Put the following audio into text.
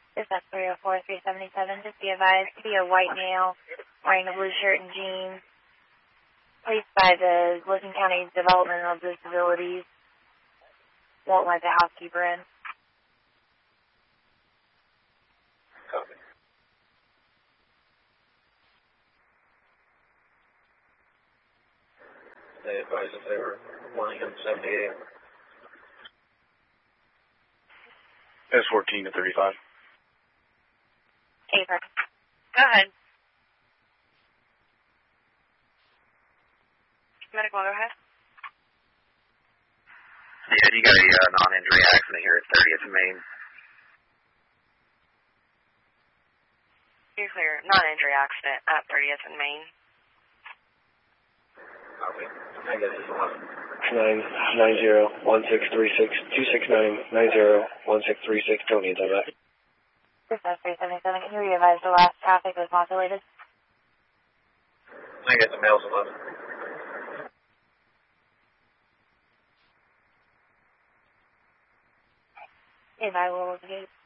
This is 304-377. Just be advised to be a white male wearing a blue shirt and jeans. Placed by the Licking County Development of Disabilities. Won't let the housekeeper in. Copy. They advised if they were wanting him 78. That's 14 to 35. Ava. Go ahead. Medical, go ahead. Yeah, you got a non-injury accident here at 30th and Main. You're clear. Non-injury accident at 30th and Main. Copy. I guess it's 11. 990-1636-269-90-1636. Don't need that back. This is 377. Can you re-advise the last traffic was populated? I guess the male's 11. Ava will look at